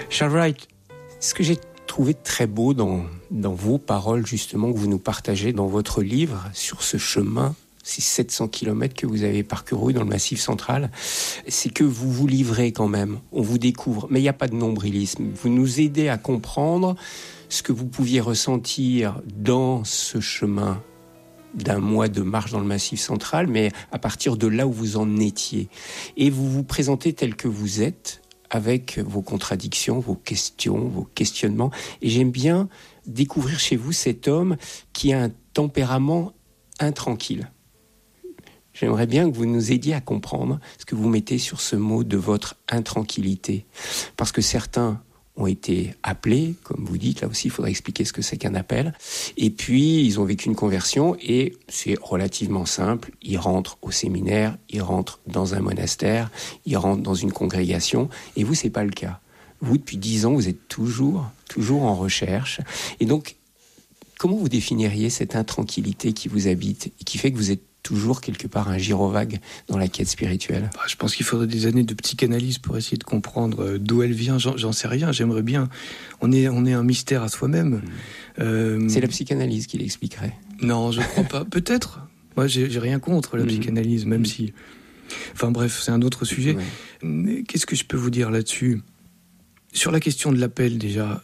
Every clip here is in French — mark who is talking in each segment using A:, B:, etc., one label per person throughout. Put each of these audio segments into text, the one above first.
A: Charles Wright, ce que j'ai trouvé très beau dans vos paroles, justement, que vous nous partagez dans votre livre, sur ce chemin, ces 700 kilomètres que vous avez parcourus dans le Massif central, c'est que vous vous livrez quand même, on vous découvre, mais il n'y a pas de nombrilisme. Vous nous aidez à comprendre ce que vous pouviez ressentir dans ce chemin d'un mois de marche dans le Massif central, mais à partir de là où vous en étiez. Et vous vous présentez tel que vous êtes, avec vos contradictions, vos questions, vos questionnements. Et j'aime bien découvrir chez vous cet homme qui a un tempérament intranquille. J'aimerais bien que vous nous aidiez à comprendre ce que vous mettez sur ce mot de votre intranquillité. Parce que certains ont été appelés, comme vous dites, là aussi il faudrait expliquer ce que c'est qu'un appel, et puis ils ont vécu une conversion, et c'est relativement simple, ils rentrent au séminaire, ils rentrent dans un monastère, ils rentrent dans une congrégation, et vous c'est pas le cas. Vous, depuis 10 ans, vous êtes toujours en recherche, et donc comment vous définiriez cette intranquillité qui vous habite, et qui fait que vous êtes toujours quelque part un gyrovague dans la quête spirituelle?
B: Je pense qu'il faudrait des années de psychanalyse pour essayer de comprendre d'où elle vient. J'en sais rien, j'aimerais bien. On est un mystère à soi-même.
A: C'est la psychanalyse qui l'expliquerait.
B: Non, je crois pas. Peut-être. Moi, j'ai rien contre la psychanalyse, même si... Enfin bref, c'est un autre sujet. Ouais. Qu'est-ce que je peux vous dire là-dessus ? Sur la question de l'appel, déjà...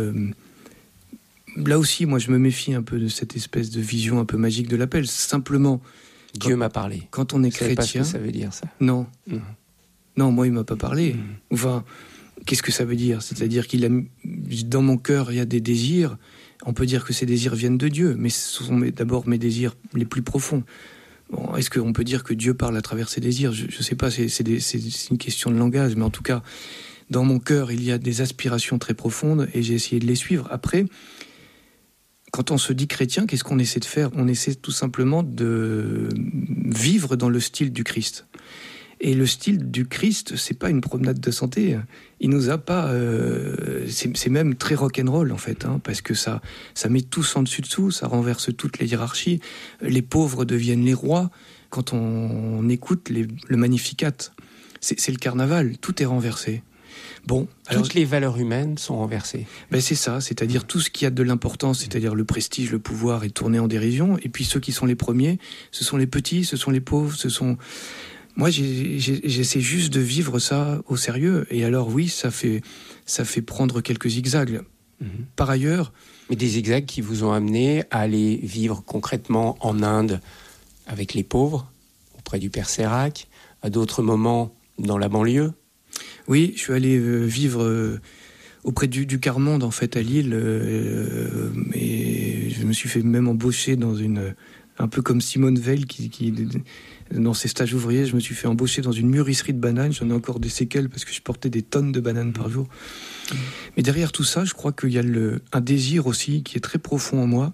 B: Là aussi, moi, je me méfie un peu de cette espèce de vision un peu magique de l'appel. Simplement...
A: Dieu m'a parlé.
B: Quand on est chrétien...
A: Pas ce que ça veut dire, ça.
B: Non. Non, moi, il m'a pas parlé. Enfin, qu'est-ce que ça veut dire ? C'est-à-dire qu'il a... Dans mon cœur, il y a des désirs. On peut dire que ces désirs viennent de Dieu, mais ce sont d'abord mes désirs les plus profonds. Bon, est-ce qu'on peut dire que Dieu parle à travers ses désirs ? Je sais pas, c'est une question de langage, mais en tout cas, dans mon cœur, il y a des aspirations très profondes et j'ai essayé de les suivre. Après... Quand on se dit chrétien, qu'est-ce qu'on essaie de faire ? On essaie tout simplement de vivre dans le style du Christ. Et le style du Christ, c'est pas une promenade de santé. Il nous a pas... c'est même très rock'n'roll, en fait, parce que ça met tous en dessous, ça renverse toutes les hiérarchies. Les pauvres deviennent les rois. Quand on écoute le Magnificat, c'est le carnaval, tout est renversé. Bon, alors,
A: toutes les valeurs humaines sont renversées.
B: C'est ça, c'est-à-dire tout ce qui a de l'importance, c'est-à-dire le prestige, le pouvoir est tourné en dérision, et puis ceux qui sont les premiers, ce sont les petits, ce sont les pauvres, ce sont... Moi, j'essaie juste de vivre ça au sérieux, et alors oui, ça fait prendre quelques zigzags. Par ailleurs...
A: Mais des zigzags qui vous ont amené à aller vivre concrètement en Inde avec les pauvres, auprès du Père Sérac, à d'autres moments dans la banlieue.
B: Oui, je suis allé vivre auprès du quart-monde, en fait, à Lille. Et je me suis fait même embaucher dans un peu comme Simone Veil, qui dans ses stages ouvriers, je me suis fait embaucher dans une mûrisserie de bananes. J'en ai encore des séquelles parce que je portais des tonnes de bananes par jour. Mais derrière tout ça, je crois qu'il y a un désir aussi qui est très profond en moi.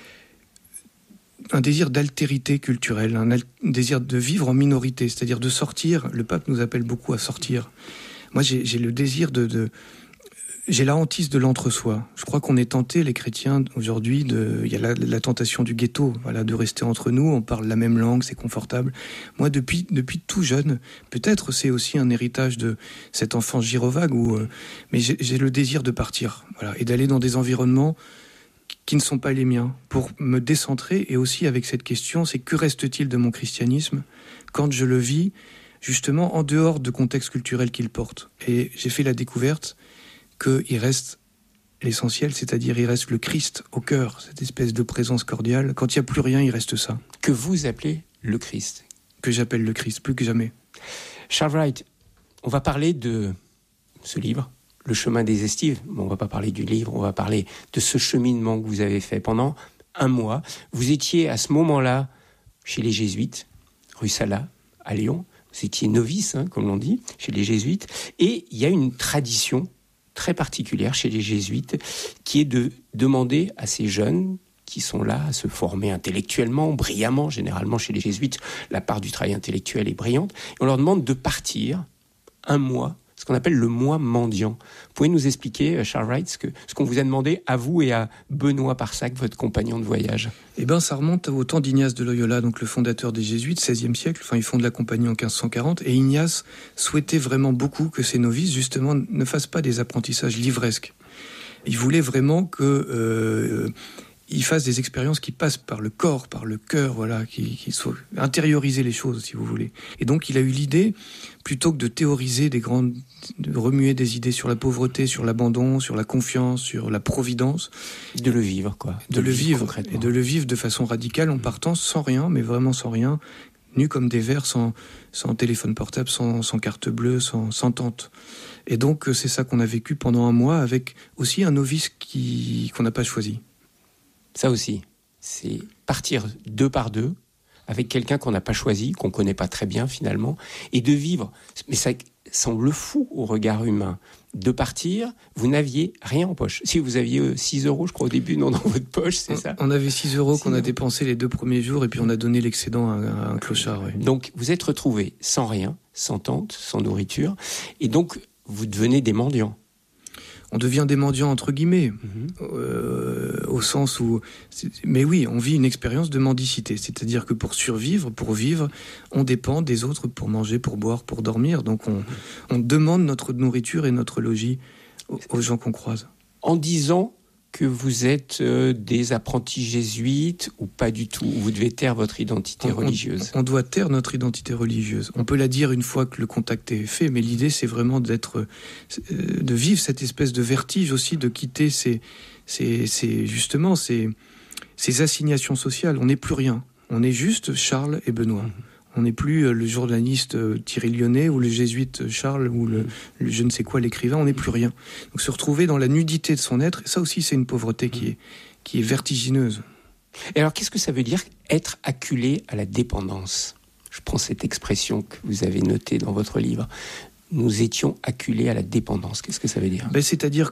B: Un désir d'altérité culturelle, un désir de vivre en minorité, c'est-à-dire de sortir. Le pape nous appelle beaucoup à sortir. Moi, j'ai le désir j'ai la hantise de l'entre-soi. Je crois qu'on est tenté, les chrétiens, aujourd'hui, il y a la tentation du ghetto, voilà, de rester entre nous, on parle la même langue, c'est confortable. Moi, depuis tout jeune, peut-être c'est aussi un héritage de cet enfant gyrovague, mais j'ai le désir de partir, voilà, et d'aller dans des environnements qui ne sont pas les miens, pour me décentrer, et aussi avec cette question, c'est que reste-t-il de mon christianisme quand je le vis, justement, en dehors de contexte culturel qu'il porte. Et j'ai fait la découverte qu'il reste l'essentiel, c'est-à-dire il reste le Christ au cœur, cette espèce de présence cordiale. Quand il n'y a plus rien, il reste ça.
A: Que vous appelez le Christ.
B: Que j'appelle le Christ, plus que jamais.
A: Charles Wright, on va parler de ce livre, Le chemin des estives. On ne va pas parler du livre, on va parler de ce cheminement que vous avez fait pendant un mois. Vous étiez à ce moment-là chez les Jésuites, rue Sala, à Lyon. Vous étiez novice, comme l'on dit, chez les Jésuites. Et il y a une tradition très particulière chez les Jésuites qui est de demander à ces jeunes qui sont là à se former intellectuellement, brillamment. Généralement, chez les Jésuites, la part du travail intellectuel est brillante. Et on leur demande de partir un mois, ce qu'on appelle le mois mendiant. Vous pouvez nous expliquer, Charles Wright, ce qu'on vous a demandé à vous et à Benoît Parsac, votre compagnon de voyage?
B: Eh bien, ça remonte au temps d'Ignace de Loyola, donc le fondateur des Jésuites, 16e siècle. Enfin, ils fondent la compagnie en 1540. Et Ignace souhaitait vraiment beaucoup que ses novices, justement, ne fassent pas des apprentissages livresques. Il voulait vraiment que... ils fassent des expériences qui passent par le corps, par le cœur, voilà, qui soient intérioriser les choses, si vous voulez. Et donc, il a eu l'idée, plutôt que de théoriser de remuer des idées sur la pauvreté, sur l'abandon, sur la confiance, sur la providence,
A: de le vivre, quoi.
B: De le vivre, et de le vivre de façon radicale, en partant sans rien, mais vraiment sans rien, nus comme des vers, sans téléphone portable, sans carte bleue, sans tente. Et donc, c'est ça qu'on a vécu pendant un mois, avec aussi un novice qu'on n'a pas choisi.
A: Ça aussi, c'est partir 2 par 2 avec quelqu'un qu'on n'a pas choisi, qu'on ne connaît pas très bien finalement, et de vivre. Mais ça semble fou au regard humain. De partir, vous n'aviez rien en poche. Si vous aviez 6 euros, je crois, au début, dans votre poche, c'est ça?
B: On avait 6 euros qu'on a dépensé les 2 premiers jours, et puis on a donné l'excédent à un clochard. Oui.
A: Donc, vous êtes retrouvés sans rien, sans tente, sans nourriture, et donc, vous devenez des mendiants.
B: On devient des mendiants entre guillemets, au sens où... Mais oui, on vit une expérience de mendicité. C'est-à-dire que pour survivre, pour vivre, on dépend des autres pour manger, pour boire, pour dormir. Donc on demande notre nourriture et notre logis aux gens qu'on croise.
A: En disant que vous êtes des apprentis jésuites ou pas du tout? Vous devez taire votre identité religieuse.
B: On doit taire notre identité religieuse. On peut la dire une fois que le contact est fait, mais l'idée c'est vraiment de vivre cette espèce de vertige aussi, de quitter ces assignations sociales. On n'est plus rien. On est juste Charles et Benoît. On n'est plus le journaliste Thierry Lyonnais ou le jésuite Charles ou le je ne sais quoi, l'écrivain, on n'est plus rien. Donc se retrouver dans la nudité de son être, ça aussi c'est une pauvreté qui est vertigineuse.
A: Et alors qu'est-ce que ça veut dire être acculé à la dépendance? Je prends cette expression que vous avez notée dans votre livre. Nous étions acculés à la dépendance. Qu'est-ce que ça veut dire?
B: C'est-à-dire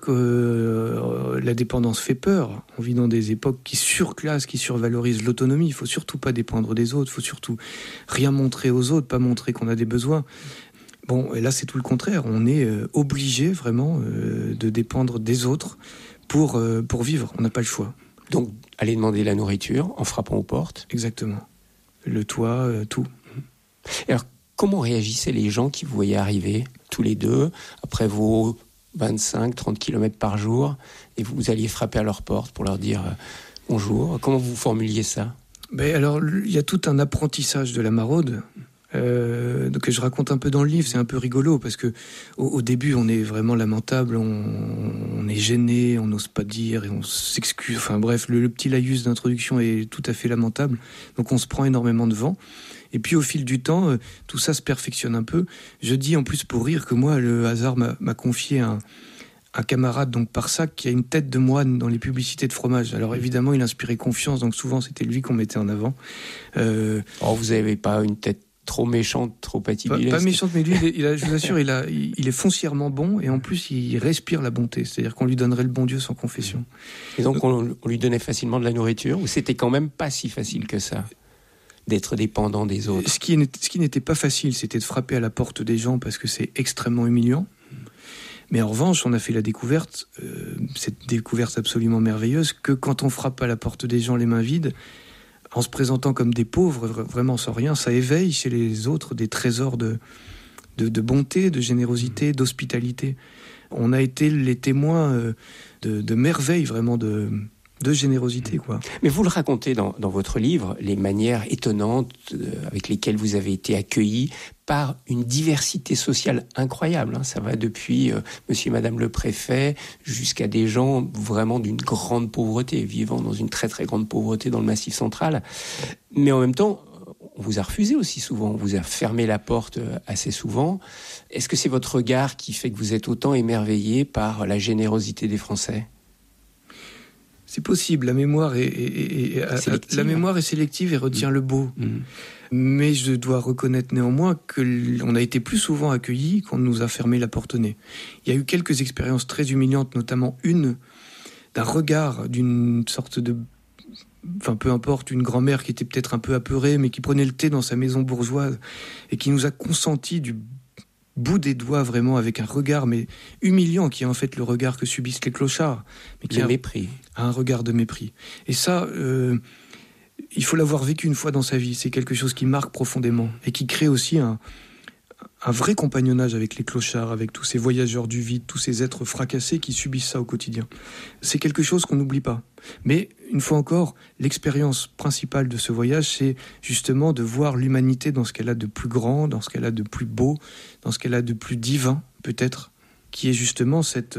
B: que la dépendance fait peur. On vit dans des époques qui surclassent, qui survalorisent l'autonomie. Il ne faut surtout pas dépendre des autres. Il faut surtout rien montrer aux autres, pas montrer qu'on a des besoins. Bon, et là, c'est tout le contraire. On est obligé vraiment de dépendre des autres pour vivre. On n'a pas le choix.
A: Donc, aller demander la nourriture en frappant aux portes?
B: Exactement. Le toit, tout.
A: Et alors, comment réagissaient les gens qui vous voyaient arriver, tous les deux, après vos 25-30 km par jour, et vous alliez frapper à leur porte pour leur dire bonjour? Comment vous formuliez ça?
B: Alors, il y a tout un apprentissage de la maraude que je raconte un peu dans le livre. C'est un peu rigolo parce que au début, on est vraiment lamentable, on est gêné, on n'ose pas dire et on s'excuse. Enfin bref, le petit laïus d'introduction est tout à fait lamentable. Donc on se prend énormément de vent. Et puis au fil du temps, tout ça se perfectionne un peu. Je dis en plus pour rire que moi, le hasard m'a confié un camarade, donc Parsac, qui a une tête de moine dans les publicités de fromage. Alors évidemment, il inspirait confiance, donc souvent c'était lui qu'on mettait en avant.
A: Vous n'avez pas une tête trop méchante, trop patibilesque?
B: Pas méchante, mais lui, je vous assure, il est foncièrement bon, et en plus, il respire la bonté. C'est-à-dire qu'on lui donnerait le bon Dieu sans confession.
A: Et donc, on lui donnait facilement de la nourriture, ou c'était quand même pas si facile que ça d'être dépendant des autres?
B: Ce qui n'était pas facile, c'était de frapper à la porte des gens, parce que c'est extrêmement humiliant. Mais en revanche, on a fait la découverte, cette découverte absolument merveilleuse, que quand on frappe à la porte des gens les mains vides, en se présentant comme des pauvres, vraiment sans rien, ça éveille chez les autres des trésors de bonté, de générosité, d'hospitalité. On a été les témoins de merveilles, vraiment de générosité, quoi.
A: Mais vous le racontez dans votre livre, les manières étonnantes avec lesquelles vous avez été accueillis par une diversité sociale incroyable. Ça va depuis monsieur et madame le préfet jusqu'à des gens vraiment d'une grande pauvreté, vivant dans une très très grande pauvreté dans le Massif central. Mais en même temps, on vous a refusé aussi souvent, on vous a fermé la porte assez souvent. Est-ce que c'est votre regard qui fait que vous êtes autant émerveillé par la générosité des Français ?
B: C'est possible, la mémoire est sélective et retient le beau. Mais je dois reconnaître néanmoins qu'on a été plus souvent accueillis qu'on nous a fermé la porte au nez. Il y a eu quelques expériences très humiliantes, notamment une d'un regard d'une sorte de... Enfin, peu importe, une grand-mère qui était peut-être un peu apeurée, mais qui prenait le thé dans sa maison bourgeoise et qui nous a consenti du bout des doigts vraiment avec un regard mais humiliant qui est en fait le regard que subissent les clochards. Mais qui
A: le mépris.
B: Un regard de mépris. Et ça, il faut l'avoir vécu une fois dans sa vie. C'est quelque chose qui marque profondément et qui crée aussi un vrai compagnonnage avec les clochards, avec tous ces voyageurs du vide, tous ces êtres fracassés qui subissent ça au quotidien. C'est quelque chose qu'on n'oublie pas. Mais, une fois encore, l'expérience principale de ce voyage, c'est justement de voir l'humanité dans ce qu'elle a de plus grand, dans ce qu'elle a de plus beau, dans ce qu'elle a de plus divin, peut-être, qui est justement cette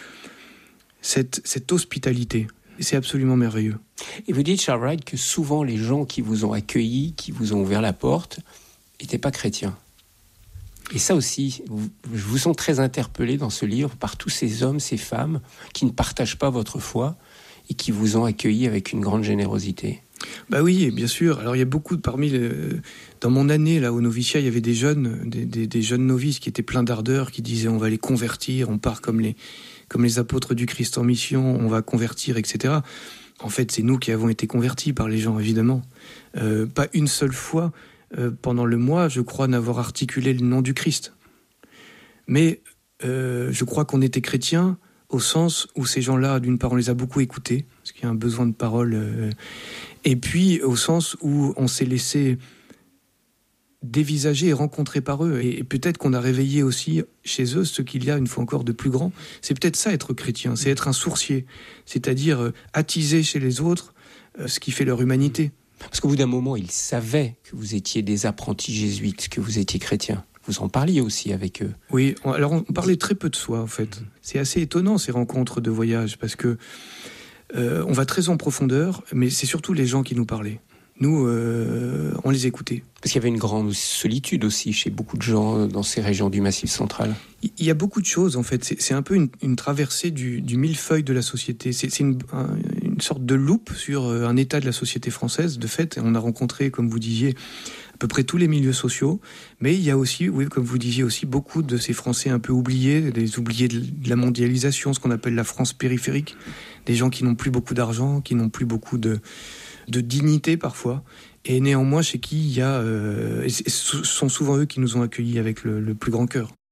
B: hospitalité. Et c'est absolument merveilleux.
A: Et vous dites, Charles Wright, que souvent les gens qui vous ont accueilli, qui vous ont ouvert la porte, n'étaient pas chrétiens. Et ça aussi, je vous sens très interpellé dans ce livre par tous ces hommes, ces femmes qui ne partagent pas votre foi et qui vous ont accueilli avec une grande générosité.
B: Bah oui, bien sûr. Alors il y a beaucoup dans mon année là au noviciat, il y avait des jeunes novices qui étaient pleins d'ardeur, qui disaient on va les convertir, on part comme les apôtres du Christ en mission, on va convertir, etc. En fait, c'est nous qui avons été convertis par les gens, évidemment. Pas une seule fois pendant le mois, je crois n'avoir articulé le nom du Christ. Mais je crois qu'on était chrétiens au sens où ces gens-là, d'une part, on les a beaucoup écoutés, parce qu'il y a un besoin de parole, et puis au sens où on s'est laissé dévisager et rencontrer par eux. Et peut-être qu'on a réveillé aussi chez eux ce qu'il y a, une fois encore, de plus grand. C'est peut-être ça, être chrétien, c'est être un sourcier, c'est-à-dire attiser chez les autres ce qui fait leur humanité.
A: Parce qu'au bout d'un moment, ils savaient que vous étiez des apprentis jésuites, que vous étiez chrétiens. Vous en parliez aussi avec eux.
B: Oui, alors on parlait très peu de soi, en fait. C'est assez étonnant, ces rencontres de voyage, parce que on va très en profondeur, mais c'est surtout les gens qui nous parlaient. Nous, on les écoutait.
A: Parce qu'il y avait une grande solitude aussi chez beaucoup de gens dans ces régions du Massif central.
B: Il y a beaucoup de choses, en fait. C'est un peu une traversée du millefeuille de la société. C'est une sorte de loupe sur un état de la société française. De fait, on a rencontré, comme vous disiez, à peu près tous les milieux sociaux. Mais il y a aussi, oui, comme vous disiez aussi, beaucoup de ces Français un peu oubliés, des oubliés de la mondialisation, ce qu'on appelle la France périphérique. Des gens qui n'ont plus beaucoup d'argent, qui n'ont plus beaucoup de dignité parfois, et néanmoins chez qui il y a, ce sont souvent eux qui nous ont accueillis avec le plus grand cœur.